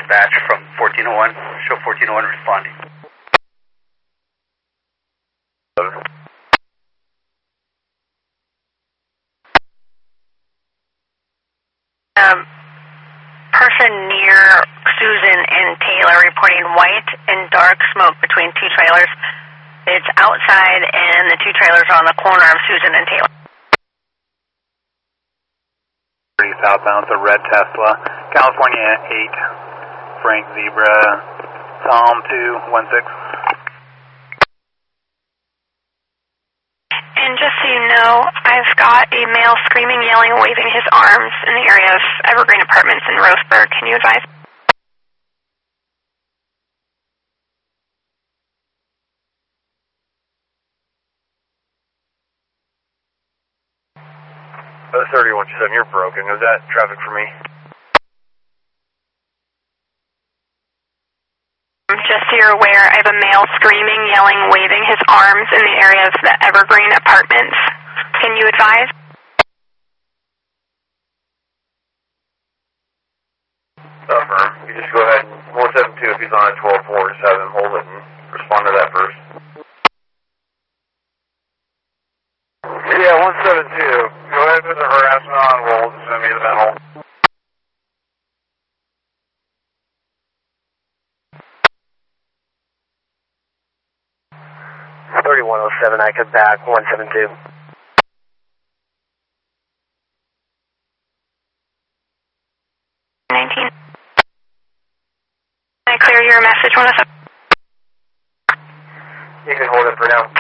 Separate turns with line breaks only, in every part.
dispatch from 1401. Show 1401 responding.
Person near Susan and Taylor reporting white and dark smoke between two trailers. It's outside and the two trailers are on the corner of Susan and Taylor.
Southbound, it's a red Tesla. California 8, Frank Zebra, Tom 216.
And just so you know, I've got a male screaming, yelling, waving his arms in the area of Evergreen Apartments in Roseburg. Can you advise?
Oh, 3127, you're broken. Is that traffic for me?
Just so you're aware, I have a male screaming, yelling, waving his arms in the area of the Evergreen Apartments. Can you advise?
Affirm. You just go ahead. 172, if he's on at 12-4, just have him hold it and respond to that first. Yeah, 172. Go ahead with the harassment on hold. Send me the mental. I could back 172.
Can I clear your message, 107?
You can hold it for now.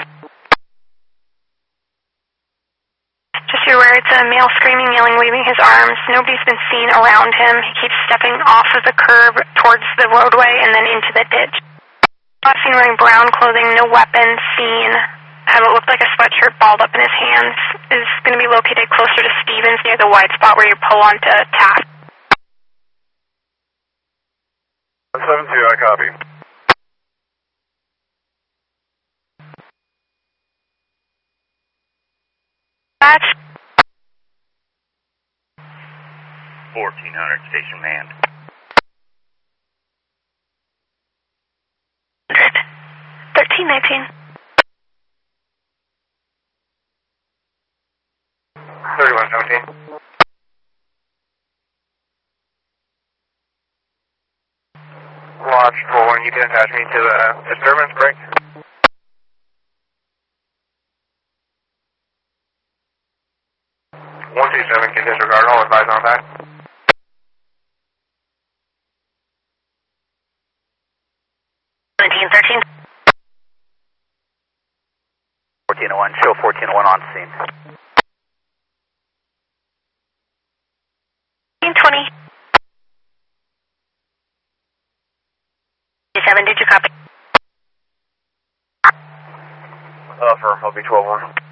Just so you're aware, it's a male screaming, yelling, waving his arms. Nobody's been seen around him. He keeps stepping off of the curb towards the roadway and then into the ditch. Last seen wearing brown clothing, no weapons seen. Have what looked like a sweatshirt balled up in his hands. Is going to be located closer to Stevens near the white spot where you pull onto Taft.
172, I copy.
That's
1400, station manned.
1319.
3117. Watch for when you can attach me to the disturbance break. 127 can disregard all advise on that.
$1713.
1401, show 1401 on scene.
20. 7, did you copy?
For I'll be 12-1.